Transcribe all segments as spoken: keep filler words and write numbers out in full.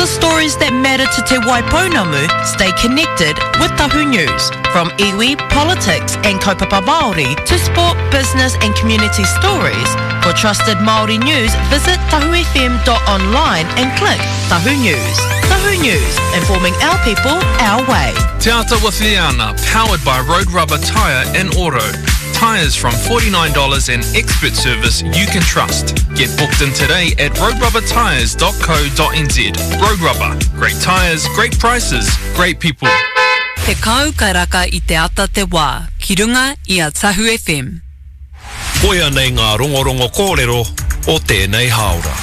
the stories that matter to Te Waipounamu, stay connected with Tahu News. From iwi, politics and kaupapa Māori to sport, business and community stories. For trusted Māori news, visit tahu f m dot online and click Tahu News. Tahu News, informing our people, our way. Te Ata with Liana, powered by Road Rubber Tyre and Auto. Tyres from forty-nine dollars and expert service you can trust. Get booked in today at road rubber tyres dot co dot n z. Road Rubber. Great tyres, great prices, great people. Te kau kairaka I te ata te wā, ki runga I a Tahu F M. Koia nei ngā rongorongo kōrero o tēnei haora.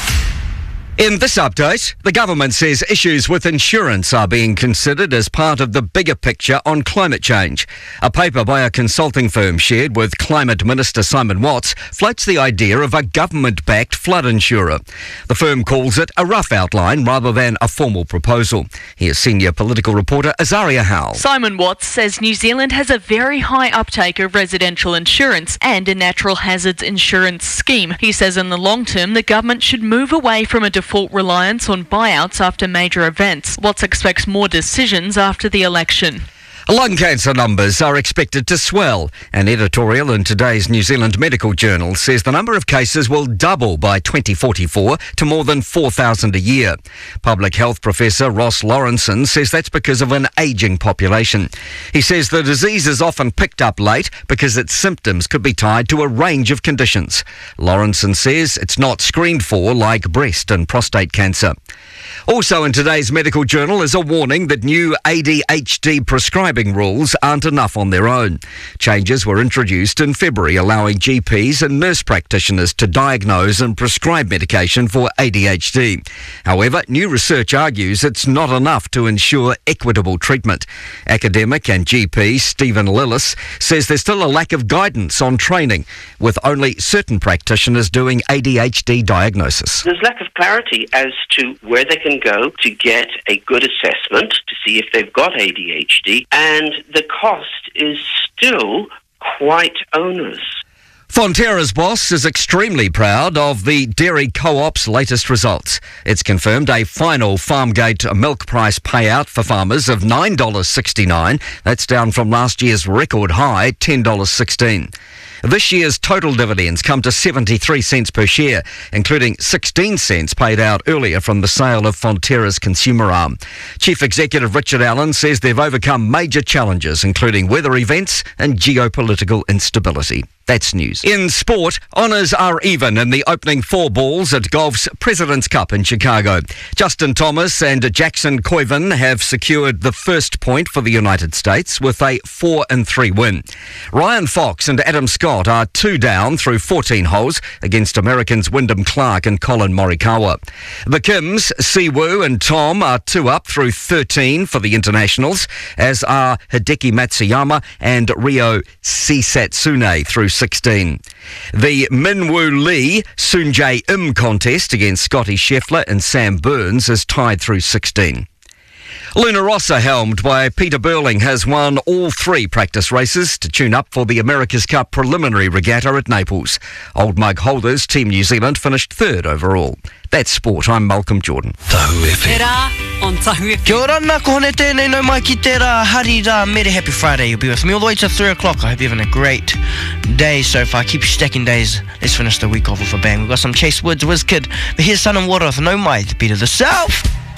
In this update, the government says issues with insurance are being considered as part of the bigger picture on climate change. A paper by a consulting firm shared with Climate Minister Simon Watts floats the idea of a government-backed flood insurer. The firm calls it a rough outline rather than a formal proposal. Here's senior political reporter Azaria Howell. Simon Watts says New Zealand has a very high uptake of residential insurance and a natural hazards insurance scheme. He says in the long term, the government should move away from a default reliance on buyouts after major events. Watts expects more decisions after the election. Lung cancer numbers are expected to swell. An editorial in today's New Zealand Medical Journal says the number of cases will double by twenty forty-four to more than four thousand a year. Public health professor Ross Lawrenson says that's because of an ageing population. He says the disease is often picked up late because its symptoms could be tied to a range of conditions. Lawrenson says it's not screened for like breast and prostate cancer. Also in today's Medical Journal is a warning that new A D H D prescribing rules aren't enough on their own. Changes were introduced in February allowing G Ps and nurse practitioners to diagnose and prescribe medication for A D H D. However, new research argues it's not enough to ensure equitable treatment. Academic and G P Stephen Lillis says there's still a lack of guidance on training, with only certain practitioners doing A D H D diagnosis. There's lack of clarity as to where they can go to get a good assessment to see if they've got A D H D, and the cost is still quite onerous. Fonterra's boss is extremely proud of the Dairy Co-op's latest results. It's confirmed a final Farmgate milk price payout for farmers of nine dollars sixty-nine. That's down from last year's record high, ten dollars sixteen. This year's total dividends come to seventy-three cents per share, including sixteen cents paid out earlier from the sale of Fonterra's consumer arm. Chief Executive Richard Allen says they've overcome major challenges, including weather events and geopolitical instability. That's news. In sport, honours are even in the opening four balls at golf's President's Cup in Chicago. Justin Thomas and Jackson Koiven have secured the first point for the United States with a four and three win. Ryan Fox and Adam Scott are two down through fourteen holes against Americans Wyndham Clark and Colin Morikawa. The Kims, Siwoo and Tom are two up through thirteen for the internationals, as are Hideki Matsuyama and Ryo Sisatsune through sixteen. The Minwoo Lee Soonjae Im contest against Scotty Scheffler and Sam Burns is tied through sixteen. Luna Rossa, helmed by Peter Burling, has won all three practice races to tune up for the America's Cup preliminary regatta at Naples. Old Mug holders Team New Zealand finished third overall. That's sport. I'm Malcolm Jordan. Tahu F M. Te rā on Tahu F M. Kia ora, nā ko hone tēnei no mai ki te rā, hari rā, mere happy Friday. You'll be with me all the way to three o'clock. I hope you're having a great day so far. Keep stacking days. Let's finish the week off with a bang. We've got some Chase Woods, WizKid. But here's Sun and Water with No Mai, the beat of the South.